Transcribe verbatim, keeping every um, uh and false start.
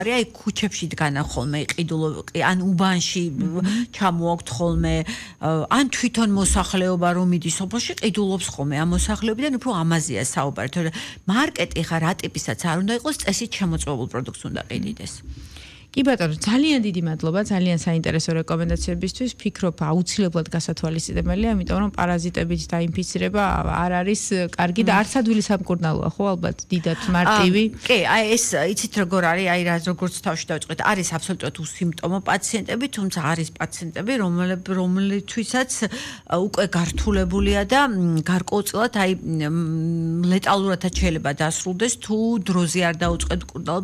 აი ქუჩებში დგანა ხოლმე ყიდულობ ან უბანში ჩამოაქვთ ხოლმე ან თვითონ მოსახლეობა რომ მიდის სოფელში ყიდულობს ხოლმე ამ მოსახლეობიდან უფრო ამაზეა საუბარი თორე მარკეტი ხა რა ტიპისაც არ უნდა იყოს წესით შემოწმებულ პროდუქტს უნდა ყიდიდეს კი ბატონო, ძალიან დიდი მადლობა, ძალიან საინტერესო რეკომენდაციებისთვის. ვფიქრობ, აუცილებლად გასათვალისწინებელია, იმიტომ რომ პარაზიტებით დაინფიცირება არ არის კარგი და არც ადვილი სამკურნალოა, ხო, ალბათ, დიდად მარტივი. კი, აი ეს იცით როგორ არის, აი რა როგორც თავში დავიწყეთ, არის აბსოლუტურად უსიმპტომო პაციენტები, თუმცა არის პაციენტები, რომლითვისაც უკვე გართულებულია და გარკვეულწილად აი ლეტალურადაც შეიძლება დასრულდეს, თუ დროზე არ დაუწყეთ მკურნალობა